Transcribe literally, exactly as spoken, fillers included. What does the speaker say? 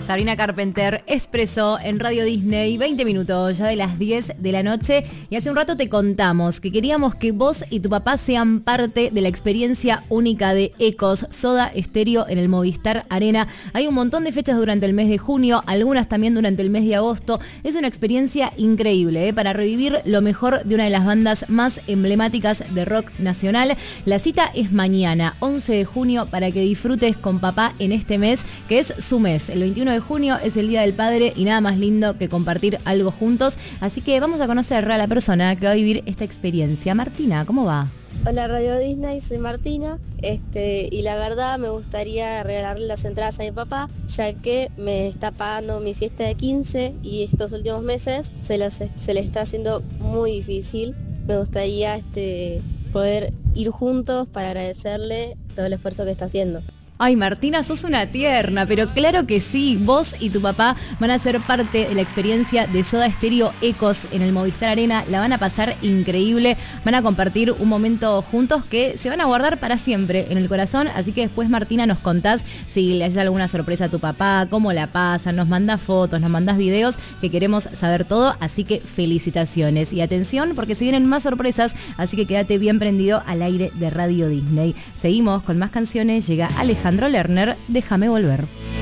Sabrina Carpenter, Expreso en Radio Disney, veinte minutos ya de las diez de la noche, y hace un rato te contamos que queríamos que vos y tu papá sean parte de la experiencia única de Ecos, Soda Stereo en el Movistar Arena. Hay un montón de fechas durante el mes de junio, algunas también durante el mes de agosto. Es una experiencia increíble, ¿eh? Para revivir lo mejor de una de las bandas más emblemáticas de rock nacional. La cita es mañana, once de junio, para que disfrutes con papá en este mes, que es su mes. El veintiuno de junio es el Día del Padre y nada más lindo que compartir algo juntos. Así que vamos a conocer a la persona que va a vivir esta experiencia. Martina, ¿cómo va? Hola Radio Disney, soy Martina, este, y la verdad me gustaría regalarle las entradas a mi papá, ya que me está pagando mi fiesta de quince y estos últimos meses se, los, se le está haciendo muy difícil. Me gustaría este, poder ir juntos para agradecerle todo el esfuerzo que está haciendo. Ay, Martina, sos una tierna, pero claro que sí, vos y tu papá van a ser parte de la experiencia de Soda Stereo Ecos en el Movistar Arena, la van a pasar increíble, van a compartir un momento juntos que se van a guardar para siempre en el corazón, así que después, Martina, nos contás si le haces alguna sorpresa a tu papá, cómo la pasan, nos mandás fotos, nos mandás videos, que queremos saber todo, así que felicitaciones y atención porque se vienen más sorpresas, así que quédate bien prendido al aire de Radio Disney. Seguimos con más canciones, llega Alejandro Lerner, Déjame Volver.